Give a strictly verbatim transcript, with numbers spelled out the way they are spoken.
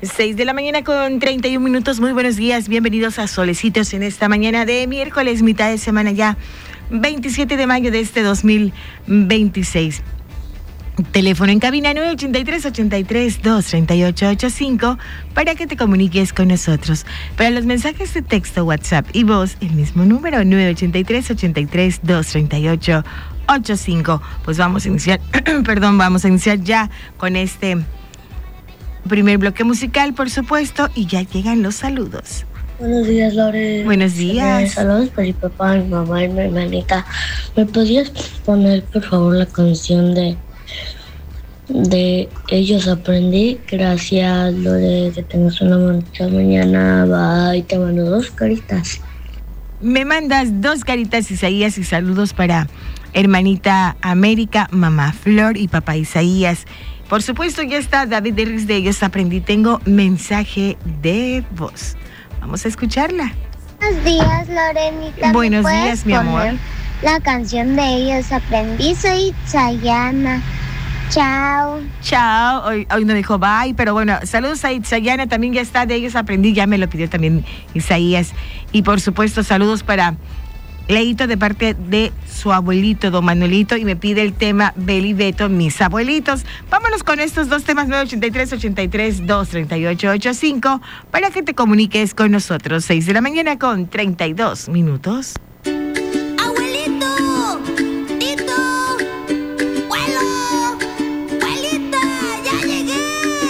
seis de la mañana con treinta y un minutos. Muy buenos días, bienvenidos a Solecitos en esta mañana de miércoles, mitad de semana ya, veintisiete de mayo de este dos mil veintiséis. Teléfono en cabina nueve ocho tres, ocho tres, dos tres ocho ocho cinco para que te comuniques con nosotros. Para los mensajes de texto, WhatsApp y voz, el mismo número, nueve ocho tres, ocho tres, dos tres ocho ocho cinco. Pues vamos a iniciar, perdón, vamos a iniciar ya con este primer bloque musical, por supuesto, y ya llegan los saludos. Buenos días, Lore. Buenos días. Saludos para mi papá, mi mamá y mi hermanita. ¿Me podrías poner, por favor, la canción de de Ellos Aprendí? Gracias, Lore, que tengas una bonita mañana. Bye, te mando dos caritas. Me mandas dos caritas, Isaías, y saludos para hermanita América, mamá Flor y papá Isaías. Por supuesto, ya está David Derris de Ellos Aprendí. Tengo mensaje de voz. Vamos a escucharla. Buenos días, Lorenita. Buenos días, mi amor. La canción de Ellos Aprendí. Soy Itzayana. Chao. Chao. Hoy, hoy no dijo bye, pero bueno, saludos a Itzayana. También ya está de Ellos Aprendí. Ya me lo pidió también Isaías. Y por supuesto, saludos para Leito de parte de su abuelito, don Manuelito, y me pide el tema Beli Beto, mis abuelitos. Vámonos con estos dos temas, nueve ocho tres, ocho tres, dos tres ocho ocho cinco, para que te comuniques con nosotros. seis de la mañana con treinta y dos minutos.